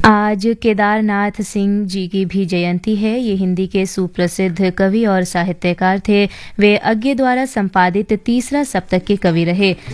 आज केदारनाथ सिंह जी की भी जयंती है। ये हिंदी के सुप्रसिद्ध कवि और साहित्यकार थे। वे अज्ञे द्वारा संपादित तीसरा सप्तक के कवि रहे।